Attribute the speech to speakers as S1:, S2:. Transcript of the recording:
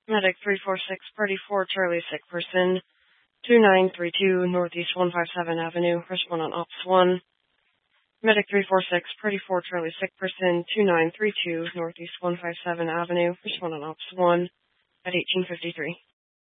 S1: Medic 346, Party 4, Charlie, sick person, 2932 Northeast 157 Avenue, respond on Ops 1. Medic 346, Party 4, Charlie, sick person, 2932 Northeast 157 Avenue, respond on Ops 1 at 1853.